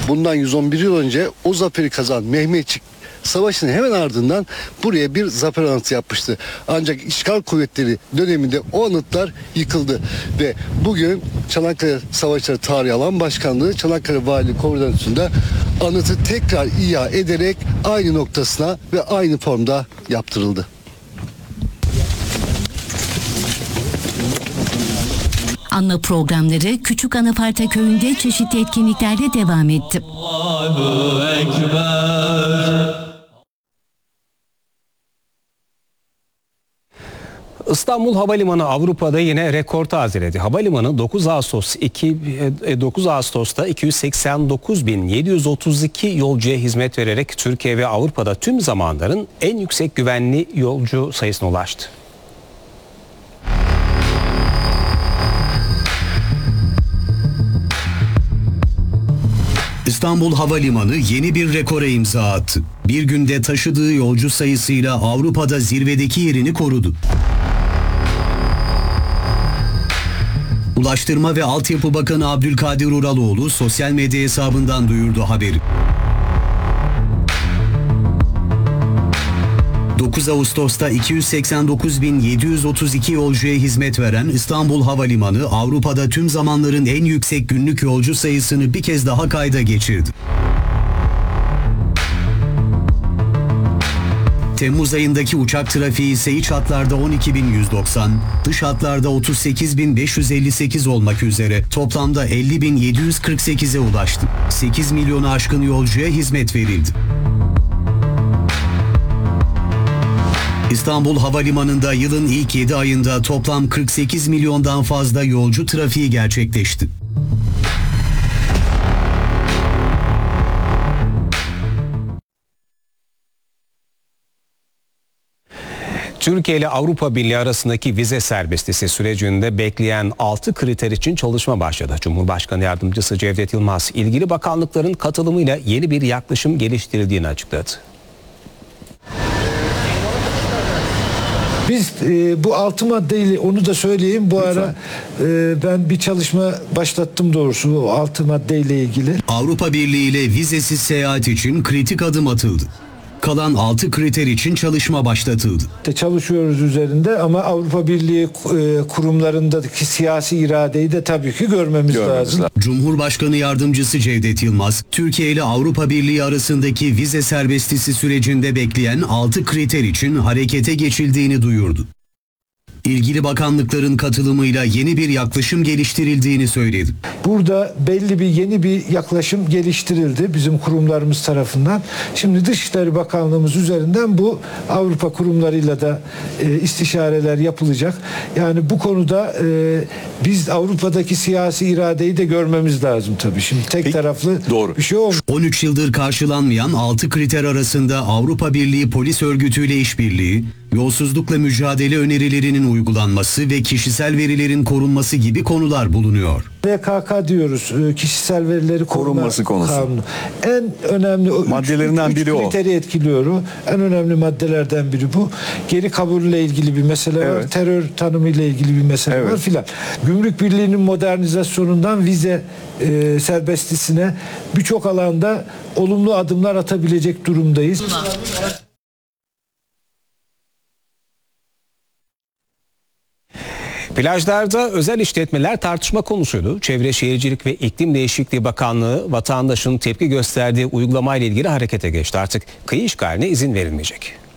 bundan 111 yıl önce o zaferi kazanan Mehmetçik Savaşı'nın hemen ardından buraya bir zafer anıtı yapmıştı. Ancak işgal kuvvetleri döneminde o anıtlar yıkıldı ve bugün Çanakkale Savaşları Tarihi Alan Başkanlığı Çanakkale Valiliği Koordinasyonunda anıtı tekrar ihya ederek aynı noktasına ve aynı formda yaptırıldı. Anma programları Küçük Anafarta Köyü'nde çeşitli etkinliklerle devam etti. Allahu Ekber. İstanbul Havalimanı Avrupa'da yine rekor tazeledi. Havalimanı 9 Ağustos'ta 289.732 yolcuya hizmet vererek Türkiye ve Avrupa'da tüm zamanların en yüksek güvenli yolcu sayısına ulaştı. İstanbul Havalimanı yeni bir rekora imza attı. Bir günde taşıdığı yolcu sayısıyla Avrupa'da zirvedeki yerini korudu. Ulaştırma ve Altyapı Bakanı Abdülkadir Uraloğlu sosyal medya hesabından duyurdu haberi. 9 Ağustos'ta 289.732 yolcuya hizmet veren İstanbul Havalimanı, Avrupa'da tüm zamanların en yüksek günlük yolcu sayısını bir kez daha kayda geçirdi. Temmuz ayındaki uçak trafiği ise iç hatlarda 12.190, dış hatlarda 38.558 olmak üzere toplamda 50.748'e ulaştı. 8 milyonu aşkın yolcuya hizmet verildi. İstanbul Havalimanı'nda yılın ilk 7 ayında toplam 48 milyondan fazla yolcu trafiği gerçekleşti. Türkiye ile Avrupa Birliği arasındaki vize serbestisi sürecinde bekleyen 6 kriter için çalışma başladı. Cumhurbaşkanı Yardımcısı Cevdet Yılmaz, ilgili bakanlıkların katılımıyla yeni bir yaklaşım geliştirildiğini açıkladı. Biz bu 6 maddeyle, onu da söyleyeyim, bu ara ben bir çalışma başlattım doğrusu o 6 maddeyle ilgili. Avrupa Birliği ile vizesiz seyahat için kritik adım atıldı. Kalan 6 kriter için çalışma başlatıldı. Çalışıyoruz üzerinde ama Avrupa Birliği kurumlarındaki siyasi iradeyi de tabii ki görmemiz lazım. Cumhurbaşkanı Yardımcısı Cevdet Yılmaz, Türkiye ile Avrupa Birliği arasındaki vize serbestisi sürecinde bekleyen 6 kriter için harekete geçildiğini duyurdu. İlgili bakanlıkların katılımıyla yeni bir yaklaşım geliştirildiğini söyledi. Burada yeni bir yaklaşım geliştirildi bizim kurumlarımız tarafından. Şimdi Dışişleri Bakanlığımız üzerinden bu Avrupa kurumlarıyla da istişareler yapılacak. Yani bu konuda biz Avrupa'daki siyasi iradeyi de görmemiz lazım tabii. Şimdi tek taraflı bir şey olmuyor. 13 yıldır karşılanmayan 6 kriter arasında Avrupa Birliği Polis Örgütü ile işbirliği, yolsuzlukla mücadele önerilerinin uygulanması ve kişisel verilerin korunması gibi konular bulunuyor. VKK diyoruz, kişisel verileri korunması kanunu. En önemli maddelerinden biri o. Kriteri etkiliyor. En önemli maddelerden biri bu. Geri kabulle ilgili bir mesele var. Terör tanımı ile ilgili bir mesele var filan. Gümrük Birliği'nin modernizasyonundan vize serbestisine birçok alanda olumlu adımlar atabilecek durumdayız. Plajlarda özel işletmeler tartışma konusuydu. Çevre Şehircilik ve İklim Değişikliği Bakanlığı vatandaşın tepki gösterdiği uygulamayla ilgili harekete geçti. Artık kıyı işgaline izin verilmeyecek.